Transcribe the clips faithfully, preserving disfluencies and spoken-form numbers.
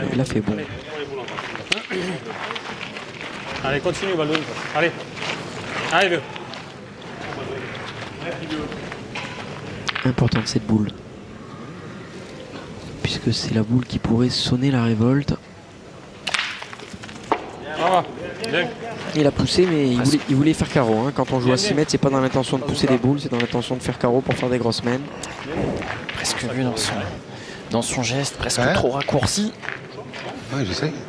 Il a fait bon. Allez, continue, Baldwin. Allez. Allez, vieux. Importante cette boule. Puisque c'est la boule qui pourrait sonner la révolte. Ah, bien. Il a poussé, mais il voulait, il voulait faire carreau. Hein. Quand on joue à six mètres, c'est pas dans l'intention de pousser des boules, c'est dans l'intention de faire carreau pour faire des grosses mènes. Presque vu dans son, dans son geste, presque Ouais. trop raccourci. Oui, je sais.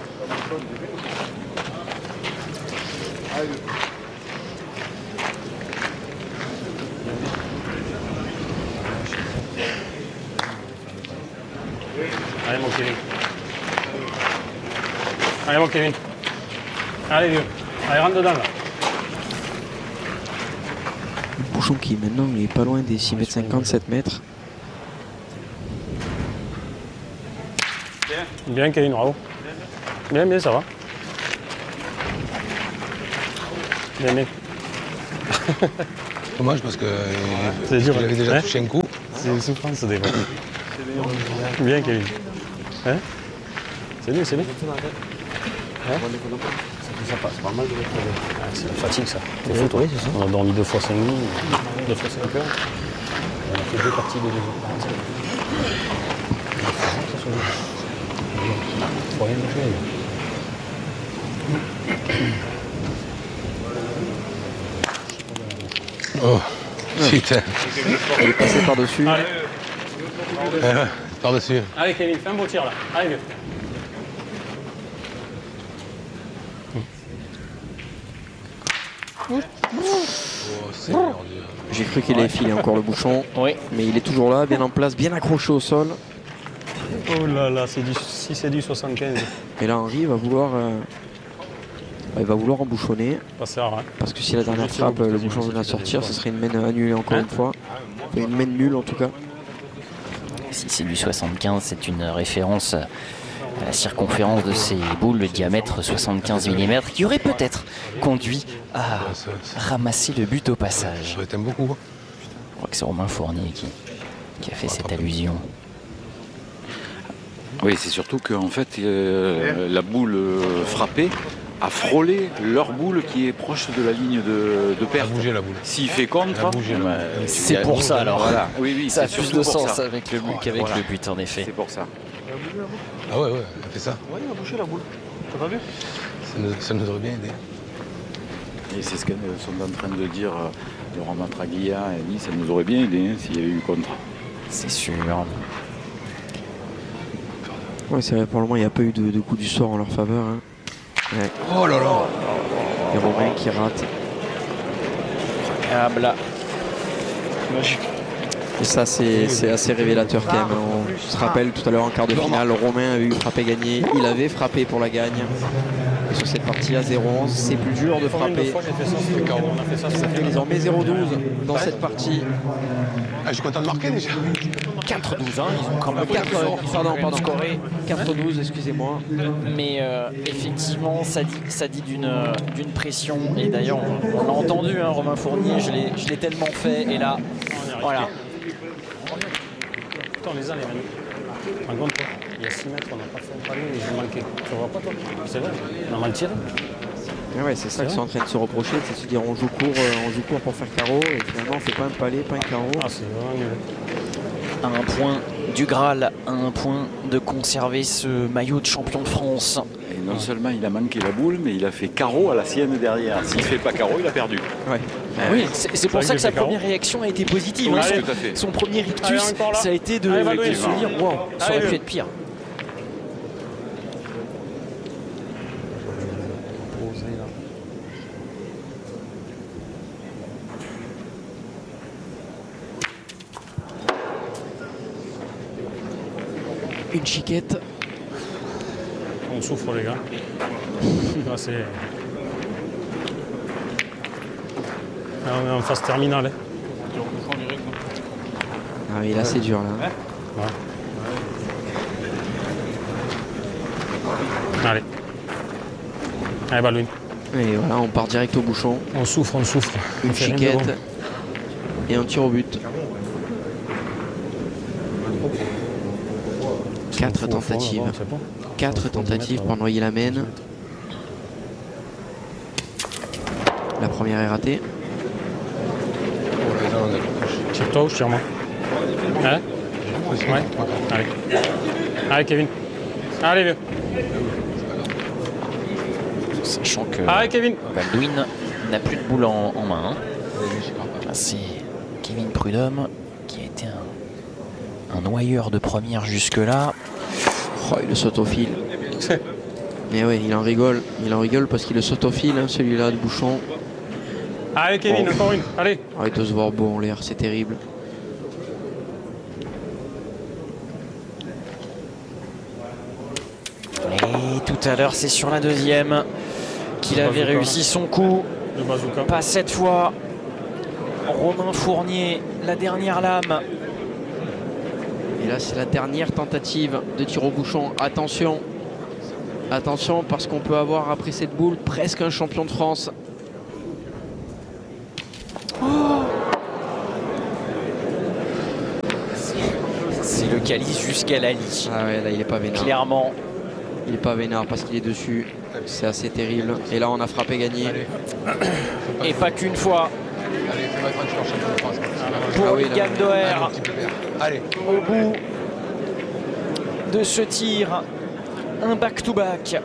Allez, mon Kevin. Allez, mon Kevin. Allez, vieux. Allez, rentre dedans, là. Le bouchon qui maintenant il est pas loin des six mètres cinquante, sept mètres. Bien, Kevin, bravo. Bien, bien, ça va. Bien, bien. Dommage parce que C'est dur, j'avais hein. déjà Hein touché un coup. C'est une souffrance, des fois. Bien, Kevin. Hein? C'est bien, c'est bien. Hein? Ça passe, pas mal de ah, c'est la fatigue, ça. C'est fou, toi. C'est ça. On a dormi deux fois cinq nuits, deux fois cinq heures. On a fait deux parties de deux heures. Faut rien bouger. Oh, putain. Il est passé par-dessus. Allez. Euh, Par-dessus. Allez, Kevin, fais un beau tir, là. Allez, vieux. Oh, Seigneur Dieu. J'ai cru qu'il allait filer encore le bouchon. Oui. Mais il est toujours là, bien en place, bien accroché au sol. Oh là là, c'est du, si c'est du soixante-quinze, Et là, Henri va vouloir, euh, il va vouloir embouchonner. ça sert à rien. Parce que si la dernière frappe, le bouchon venait à sortir, ce serait une mène annulée encore une fois. Enfin, une mène nulle en tout cas. Si c'est du soixante-quinze, c'est une référence à la circonférence de ces boules, le diamètre soixante-quinze millimètres, qui aurait peut-être conduit à Ça, ça, ramasser le but au passage. ça t'aime beaucoup. Hein. Je crois que c'est Romain Fournier qui, qui a fait cette allusion. Oui, c'est surtout qu'en fait, euh, la boule euh, frappée a frôlé leur boule qui est proche de la ligne de, de Elle a perte. bougé la boule. S'il fait contre, Elle a bougé, la bah, boule. C'est il y a- pour ça, alors. Voilà. Oui, oui, Ça a c'est plus surtout de pour sens ça. avec le but qu'avec Voilà. le but, en effet. C'est pour ça. Ah ouais, ouais, elle fait ça. Ouais, il a bouché la boule. T'as pas vu? Ça nous, ça nous aurait bien aidé. Et c'est ce qu'ils sont en train de dire euh, Laurent Matraglia et Nice, ça nous aurait bien aidé hein, s'il y avait eu contre. C'est sûr. Ouais, c'est vrai, pour le moment, il n'y a pas eu de, de coup du sort en leur faveur. Hein. Ouais. Oh là là. Et Romain qui rate. Ah, là. Et ça, c'est c'est assez révélateur quand même. On se rappelle tout à l'heure en quart de finale, Romain avait eu frappé gagné. Il avait frappé pour la gagne. Et sur cette partie à zéro onze, c'est plus dur de Combien de frapper. fois j'ai fait ça? C'était carreau. On a fait ça, Ça fait désormais zéro douze dans cette partie. Ah, je suis content de marquer déjà. quatre douze, hein, ils ont quand même quatre, ils ont pardon, quand même pardon. scoré. quatre douze, excusez-moi. Mais euh, effectivement, ça dit, ça dit d'une euh, d'une pression. Et d'ailleurs, on, on l'a entendu, hein, Romain Fournier, je l'ai je l'ai tellement fait. Et là, voilà. Attends, les uns, les mêmes. En compte, toi, il y a six mètres, on n'a pas fait un palier, mais j'ai manqué. Tu vois pas, toi? C'est vrai, on a mal tiré. Et ouais, c'est ça qu'ils sont en train de se reprocher, c'est de se dire on joue court, euh, on joue court pour faire carreau. Et finalement, on fait pas un palais, pas un carreau. Ah, c'est vraiment nul. À un point du Graal, à un point de conserver ce maillot de champion de France. Et non seulement il a manqué la boule, mais il a fait carreau à la sienne derrière. S'il ne fait pas carreau, il a perdu. Ouais. Oui, c'est c'est pour vrai ça que que sa j'ai fait première réaction a été positive. Oui, hein. tout à fait. Son, son premier Allez, rictus, encore là. ça a été de, Allez, de Valérie. se dire waouh, ça Allez, aurait pu le. être pire. Une chiquette. On souffre, les gars. Là, c'est. Là, on est en phase terminale. Hein. Ah oui, là c'est dur là. Ouais. Allez. Allez, Baldwin. Et voilà, on part direct au bouchon. On souffre, on souffre. Une On fait rien de chiquette bon. et un tir au but. Quatre tentatives. Quatre tentatives pour noyer la main. La première est ratée. Tire-toi ou je tire moi? Hein? Ouais. Allez. Allez, Kevin. Allez, vieux. Sachant que Allez, Kevin. Baldwin n'a plus de boule en, en main. C'est Kevin Prudhomme qui a été un, un noyeur de première jusque-là. Oh, il le saute au fil. Mais oui, il en rigole. Il en rigole parce qu'il le saute au fil, hein, celui-là de Bouchon. Allez, Kevin, oh. Encore une. Allez. Oh, il doit se voir beau en l'air, c'est terrible. Et tout à l'heure, c'est sur la deuxième qu'il avait réussi son coup. Pas cette fois. Romain Fournier, la dernière lame. Et là, c'est la dernière tentative de tir au bouchon. Attention. Attention, parce qu'on peut avoir après cette boule presque un champion de France. Oh, c'est le calice jusqu'à la lit. Ah ouais, là, il est pas vénard. Clairement. Il est pas vénard parce qu'il est dessus. C'est assez terrible. Et là, on a frappé gagné. Et pas qu'une fois. Allez, fais votre champion de France. Pour Ah oui, Ligan Doher. Allez. Au bout de ce tir, un back-to-back.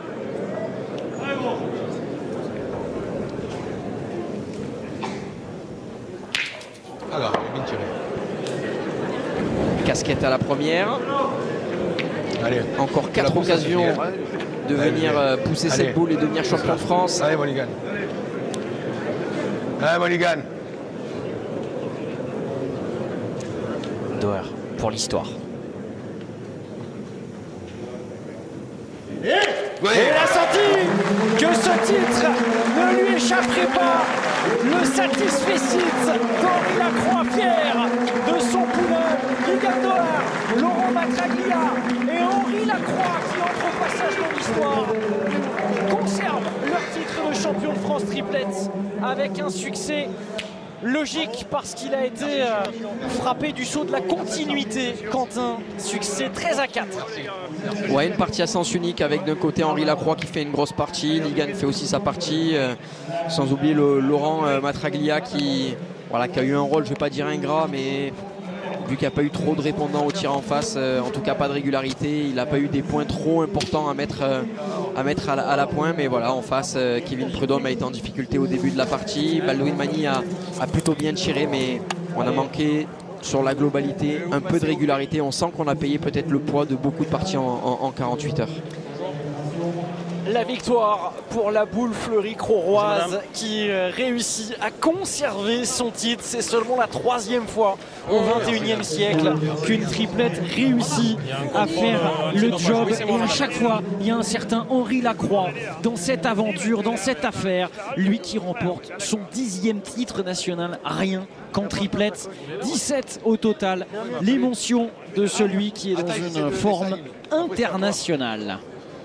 Alors, bien tiré. Casquette à la première. Allez. Encore quatre occasions de venir euh, pousser Allez. cette boule et devenir champion de France. Allez, Mulligan. Allez, Mulligan. Doher pour l'histoire. Ouais. Et il a senti que ce titre ne lui échapperait pas. Le satisfecit d'Henri Lacroix, fier de son poulain. Ligan Doher, Laurent Matraglia et Henri Lacroix qui entre au passage dans l'histoire conservent leur titre de champion de France triplette avec un succès logique parce qu'il a été euh, frappé du sceau de la continuité. Quentin, succès treize à quatre. Ouais, une partie à sens unique avec d'un côté Henri Lacroix qui fait une grosse partie, Ligan fait aussi sa partie, euh, sans oublier le Laurent euh, Matraglia qui, voilà, qui a eu un rôle, je ne vais pas dire ingrat, mais vu qu'il n'y a pas eu trop de répondants au tir en face, euh, en tout cas pas de régularité, il n'a pas eu des points trop importants à mettre, euh, à, mettre à, la, à la pointe, mais voilà, en face, euh, Kevin Prudhomme a été en difficulté au début de la partie, Baldwin Mani a, a plutôt bien tiré, mais on a manqué sur la globalité un peu de régularité. On sent qu'on a payé peut-être le poids de beaucoup de parties en, en, en quarante-huit heures. La victoire pour la boule fleurie croroise qui réussit à conserver son titre. C'est seulement la troisième fois au vingt et unième siècle qu'une triplette réussit à faire le job. Et à chaque fois, il y a un certain Henri Lacroix dans cette aventure, dans cette affaire. Lui qui remporte son dixième titre national, rien qu'en triplette. dix-sept au total. L'émotion de celui qui est dans une forme internationale.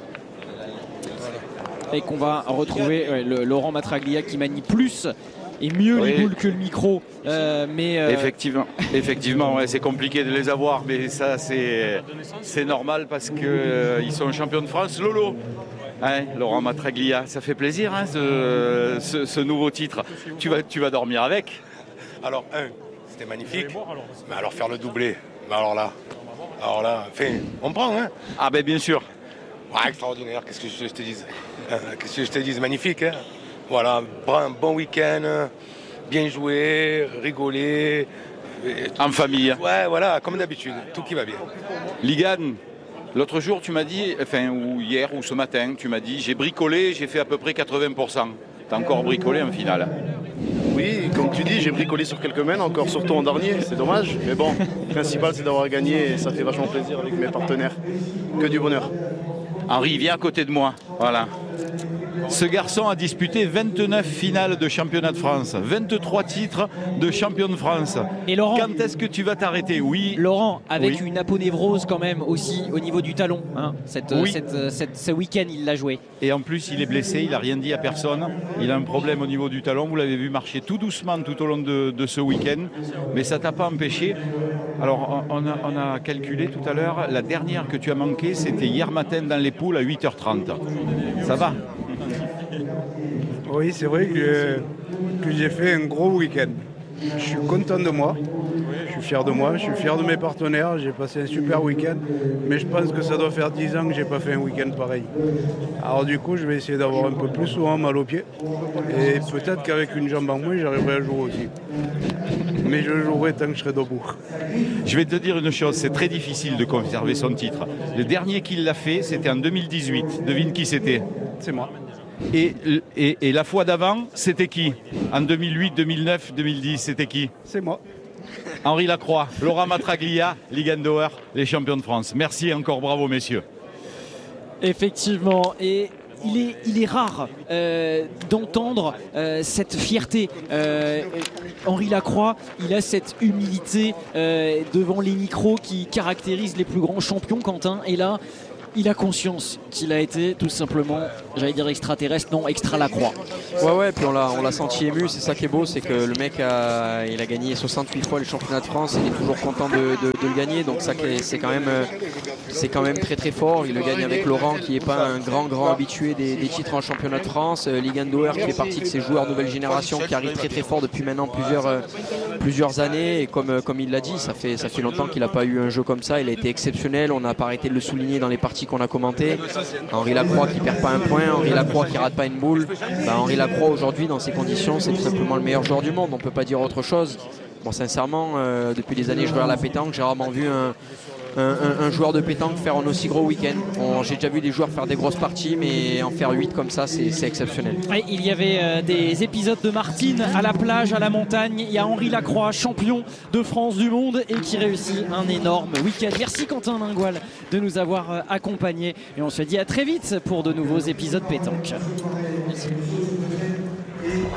Et qu'on va retrouver ouais, le, Laurent Matraglia qui manie plus et mieux oui. les boules que le micro. Euh, mais euh... Effectivement, effectivement ouais, c'est compliqué de les avoir, mais ça c'est normal parce qu'ils euh, sont champions de France. Lolo, hein, Laurent Matraglia, ça fait plaisir hein, ce, ce, ce nouveau titre. Tu vas, tu vas dormir avec. Alors, un, c'était magnifique, mais alors faire le doublé, mais alors là, alors là, enfin, on prend, hein. Ah ben bien sûr. Ouais, extraordinaire, qu'est-ce que je te dise euh, Qu'est-ce que je te dise Magnifique, hein. Voilà, un bon week-end, bien joué, rigolé. En famille. Ouais, voilà, comme d'habitude, tout qui va bien. Ligan, l'autre jour, tu m'as dit, enfin, ou hier ou ce matin, tu m'as dit, j'ai bricolé, j'ai fait à peu près quatre-vingts pour cent. T'as encore bricolé en finale. Oui, comme tu dis, j'ai bricolé sur quelques mènes, encore surtout en dernier, c'est dommage. Mais bon, le principal, c'est d'avoir gagné et ça fait vachement plaisir avec mes partenaires. Que du bonheur. Henri, viens à côté de moi. Voilà. Ce garçon a disputé vingt-neuf finales de championnat de France, vingt-trois titres de champion de France. Et Laurent, quand est-ce que tu vas t'arrêter? Oui. Laurent, avec oui. une aponévrose quand même aussi au niveau du talon. Hein. Cette, oui. cette, cette, ce week-end, il l'a joué. Et en plus, il est blessé, il n'a rien dit à personne. Il a un problème au niveau du talon. Vous l'avez vu marcher tout doucement tout au long de, de ce week-end. Mais ça ne t'a pas empêché. Alors, on a, on a calculé tout à l'heure, la dernière que tu as manquée, c'était hier matin dans les poules à huit heures trente. Ça va? Oui, c'est vrai que, que j'ai fait un gros week-end. Je suis content de moi, je suis fier de moi, je suis fier de mes partenaires, j'ai passé un super week-end, mais je pense que ça doit faire dix ans que je n'ai pas fait un week-end pareil. Alors du coup, je vais essayer d'avoir un peu plus souvent mal aux pieds, et peut-être qu'avec une jambe en moins, j'arriverai à jouer aussi. Mais je jouerai tant que je serai debout. Je vais te dire une chose, c'est très difficile de conserver son titre. Le dernier qui l'a fait, c'était en deux mille dix-huit. Devine qui c'était? C'est moi. Et, et, et la fois d'avant, c'était qui? En deux mille huit, deux mille neuf, deux mille dix, c'était qui? C'est moi. Henri Lacroix, Laurent Matraglia, Ligue Andauer, les champions de France. Merci et encore bravo, messieurs. Effectivement. Et il est, il est rare euh, d'entendre euh, cette fierté. Euh, Henri Lacroix, il a cette humilité euh, devant les micros qui caractérise les plus grands champions, Quentin. Et là, il a conscience qu'il a été tout simplement, j'allais dire extraterrestre, non, extra Lacroix. Ouais, ouais, puis on l'a, on l'a senti ému. C'est ça qui est beau, c'est que le mec a, il a gagné soixante-huit fois le championnat de France. Il est toujours content de, de, de le gagner. Donc ça, c'est quand même, c'est quand même très très fort. Il le gagne avec Laurent, qui n'est pas un grand grand habitué des, des titres en championnat de France. Ligue Andauer, qui fait partie de ces joueurs nouvelle génération qui arrivent très très fort depuis maintenant plusieurs, plusieurs années. Et comme, comme il l'a dit, ça fait, ça fait longtemps qu'il n'a pas eu un jeu comme ça. Il a été exceptionnel. On n'a pas arrêté de le souligner dans les parties qu'on a commenté. Henri Lacroix qui perd pas un point, Henri Lacroix qui rate pas une boule. Bah, Henri Lacroix aujourd'hui dans ces conditions, c'est tout simplement le meilleur joueur du monde. On peut pas dire autre chose. Bon, sincèrement, euh, depuis des années je regarde la pétanque, j'ai rarement vu un, un, un, un joueur de pétanque faire un aussi gros week-end. Bon, j'ai déjà vu des joueurs faire des grosses parties, mais en faire huit comme ça, c'est exceptionnel. Et il y avait euh, des épisodes de Martine à la plage, à la montagne. Il y a Henri Lacroix, champion de France du monde et qui réussit un énorme week-end. Merci Quentin Lingual de nous avoir euh, accompagnés. Et on se dit à très vite pour de nouveaux épisodes pétanque. Merci.